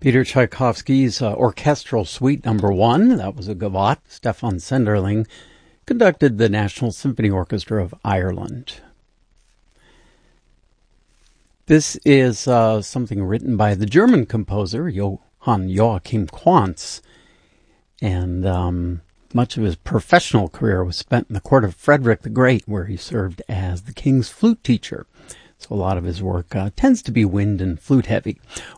Peter Tchaikovsky's Orchestral Suite No. 1, that was a gavotte. Stefan Senderling conducted the National Symphony Orchestra of Ireland. This is something written by the German composer Johann Joachim Quantz, and much of his professional career was spent in the court of Frederick the Great, where he served as the king's flute teacher. So a lot of his work tends to be wind and flute heavy.